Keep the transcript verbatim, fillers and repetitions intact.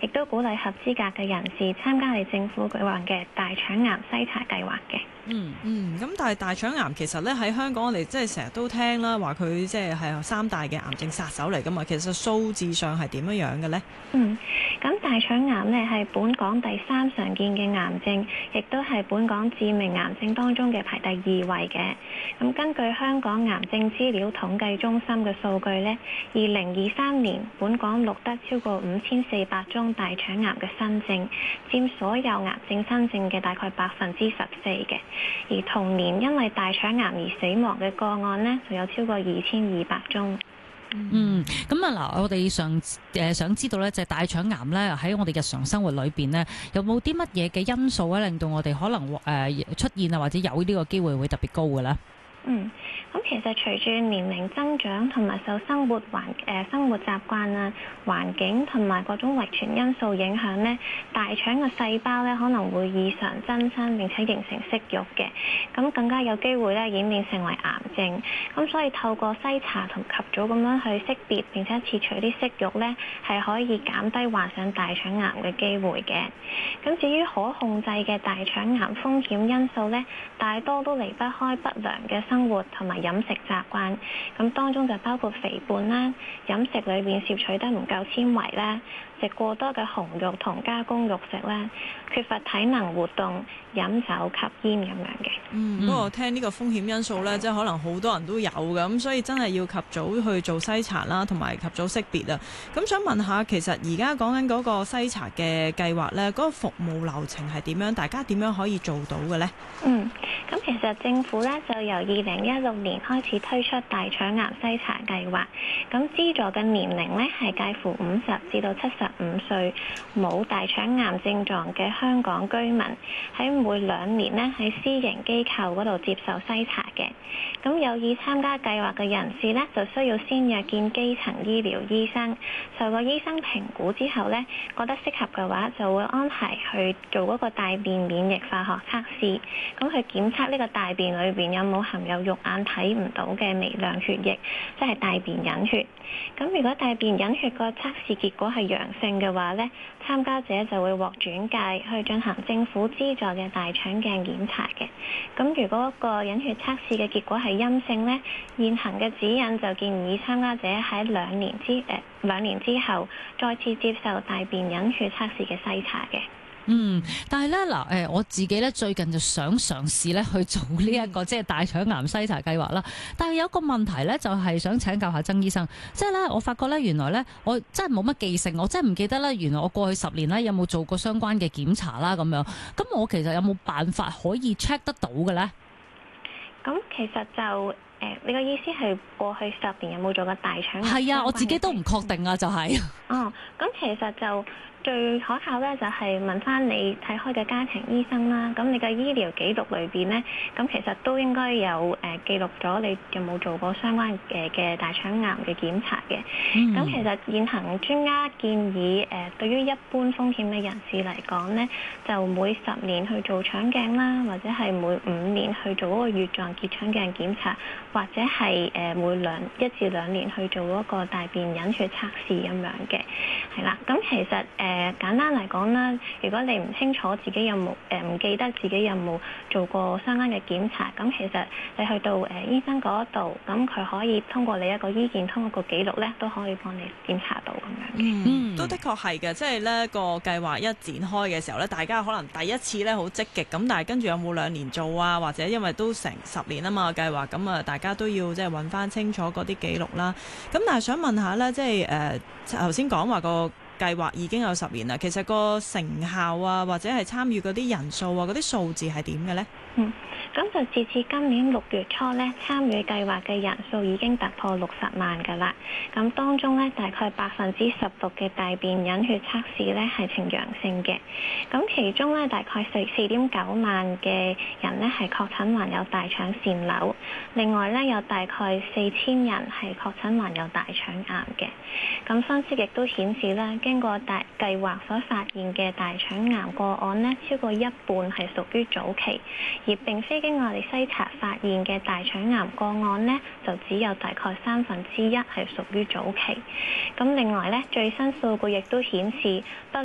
亦都鼓勵合資格嘅人士參加你政府舉辦嘅大腸癌篩查計劃嘅。 嗯嗯，咁但係大腸癌其實咧喺香港我哋即係成日都聽啦，話佢即係係三大嘅癌症殺手嚟㗎嘛。其實數字上係點樣樣嘅咧？ 嗯，咁大腸癌咧係本港第三常見嘅癌症，亦都係本港致命癌症當中嘅排第二位嘅。咁根據香港癌症資料統計中心嘅數據咧，二零二三年本港錄得超過五千四百宗大腸癌嘅新症，佔所有癌症新症嘅大概百分之十四嘅。而同年因為大腸癌而死亡嘅個案呢，就有超過二千二百宗。 嗯，咁啊嗱，我哋想誒想知道咧，就係大腸癌咧喺我哋日常生活裏邊咧，有冇啲乜嘢嘅因素咧，令到我哋可能誒出現啊，或者有呢個機會會特別高嘅咧？ 嗯，咁其實隨住年齡增長同埋受生活環誒、呃、生活習慣啊、環境同埋各種遺傳因素影響咧，大腸嘅細胞咧可能會異常增生並且形成息肉嘅，咁更加有機會咧演變成為癌症。咁所以透過篩查同及早咁樣去識別並且切除啲息肉咧，係可以減低患上大腸癌嘅機會嘅。咁至於可控制嘅大腸癌風險因素咧，大多都離不開不良嘅生活同埋飲食習慣，咁當中就包括肥胖啦、飲食裏邊攝取得唔夠纖維啦、食過多嘅紅肉同加工肉食啦、缺乏體能活動、飲酒吸煙咁樣嘅。 嗯，不過聽呢個風險因素咧，即係可能好多人都有㗎，咁所以真係要及早去做篩查啦，同埋及早識別啊。咁想問下，其實而家講緊嗰個篩查嘅計劃咧，嗰個服務流程係點樣？大家點樣可以做到嘅咧？ 嗯，咁其實政府咧就由二零一六年開始推出大腸癌篩查計劃，咁資助嘅年齡咧係介乎五十至到七十五歲，冇大腸癌症狀嘅香港居民，喺每兩年咧喺私營機構嗰度接受篩查嘅。咁有意參加計劃嘅人士咧，就需要先約見基層醫療醫生，受個醫生評估之後咧，覺得適合嘅話，就會安排去做嗰個大便免疫化學測試，咁去檢測呢個大便裏邊有冇含有肉眼睇唔到嘅微量血液，即係大便隱血。咁如果大便隱血個測試結果係陽性嘅話咧，參加者就會獲轉介去進行政府資助嘅大腸鏡檢查嘅。咁如果個隱血測試嘅結果係陰性咧，現行嘅指引就建議參加者喺兩年之誒兩年之後再次接受大便隱血測試嘅篩查嘅。 嗯，但係咧嗱，誒我自己咧最近就想嘗試咧去做呢、這、一個即係大腸癌篩查計劃啦。但係有一個問題咧，就係想請教下曾醫生，即係咧我發覺咧原來咧我真係冇乜記性，我真係唔記得咧原來我過去十年咧有冇做過相關嘅檢查啦咁樣。咁我其實有冇辦法可以 check 得到嘅咧？ 咁其實就誒、呃，你個意思係過去十年有冇做過大腸癌？ 係啊，我自己都唔確定啊，就係、是。 哦，咁其實就。最可靠咧就係問翻你睇開嘅家庭醫生啦，咁你嘅醫療記錄裏邊咧，咁其實都應該有誒、呃、記錄咗你有冇做過相關嘅嘅大腸癌嘅檢查嘅。咁、嗯、其實現行專家建議誒、呃，對於一般風險嘅人士嚟講咧，就每十年去做腸鏡啦，或者係每五年去做嗰個乙狀結腸鏡檢查，或者係誒、呃、每兩一至兩年去做嗰個大便隱血測試咁樣嘅。係啦，咁其實誒。呃誒簡單嚟講啦，如果你唔清楚自己有冇誒唔記得自己有冇做過相關嘅檢查，咁其實你去到誒、呃、醫生嗰度，咁佢可以通過你一個醫健通嗰個記錄咧，都可以幫你檢查到咁樣嘅。 嗯，都的確係嘅，即係呢個計劃一展開嘅時候咧，大家可能第一次咧好積極，咁但係跟住有冇兩年做啊？或者因為都成十年啊嘛計劃，咁啊大家都要即係揾翻清楚嗰啲記錄啦。咁但係想問下咧，即係誒頭先講話個計劃已經有十年啦，其實個成效啊，或者係參與嗰啲人數啊，嗰啲數字係點嘅呢？ 嗯，咁就截至今年六月初咧，參與計劃嘅人數已經突破六十萬㗎啦。咁當中咧，大概百分之十六嘅大便隱血測試咧係呈陽性嘅。咁其中咧，大概四四點九萬嘅人咧係確診患有大腸腺瘤，另外咧有大概四千人係確診患有大腸癌嘅。咁分析亦都顯示咧，經過大計劃所發現嘅大腸癌個案咧，超過一半係屬於早期。而並非經我哋篩查發現嘅大腸癌個案呢，就只有大概三分之一係屬於早期。咁另外呢，最新數據亦都顯示，不